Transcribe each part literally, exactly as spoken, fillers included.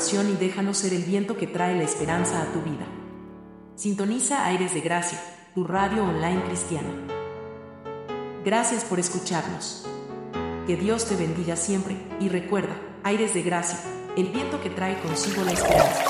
programación y déjanos ser el viento que trae la esperanza a tu vida. Sintoniza Aires de Gracia, tu radio online cristiana. Gracias por escucharnos. Que Dios te bendiga siempre y recuerda, Aires de Gracia, el viento que trae consigo la esperanza.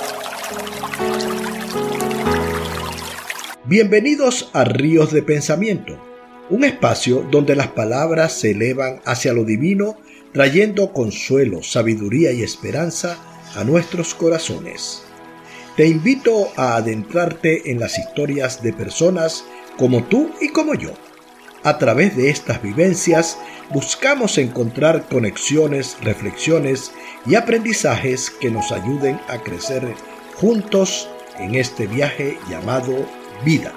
Bienvenidos a Ríos de Pensamiento, un espacio donde las palabras se elevan hacia lo divino, trayendo consuelo, sabiduría y esperanza a nuestros corazones. Te invito a adentrarte en las historias de personas como tú y como yo. A través de estas vivencias buscamos encontrar conexiones, reflexiones y aprendizajes que nos ayuden a crecer juntos en este viaje llamado vida.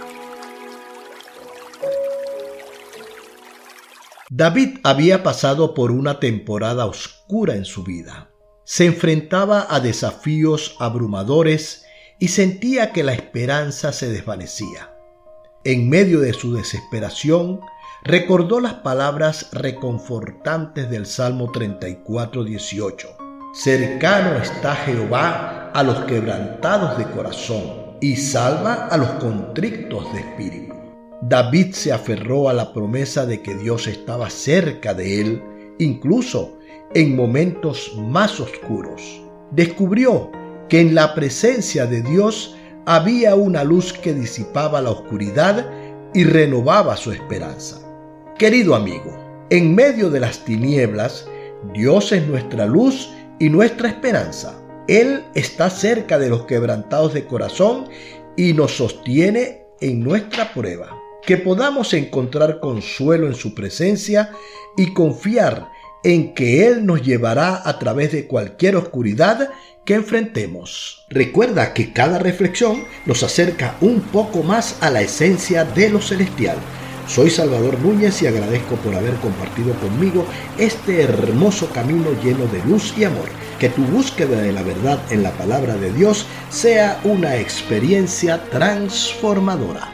David había pasado por una temporada oscura en su vida. Se enfrentaba a desafíos abrumadores y sentía que la esperanza se desvanecía. En medio de su desesperación, recordó las palabras reconfortantes del Salmo treinta y cuatro, dieciocho. Cercano está Jehová a los quebrantados de corazón y salva a los contritos de espíritu. David se aferró a la promesa de que Dios estaba cerca de él, incluso en momentos más oscuros. Descubrió que en la presencia de Dios había una luz que disipaba la oscuridad y renovaba su esperanza. Querido amigo, en medio de las tinieblas, Dios es nuestra luz y nuestra esperanza. Él está cerca de los quebrantados de corazón y nos sostiene en nuestra prueba. Que podamos encontrar consuelo en su presencia y confiar en que Él nos llevará a través de cualquier oscuridad que enfrentemos. Recuerda que cada reflexión nos acerca un poco más a la esencia de lo celestial. Soy Salvador Núñez y agradezco por haber compartido conmigo este hermoso camino lleno de luz y amor. Que tu búsqueda de la verdad en la palabra de Dios sea una experiencia transformadora.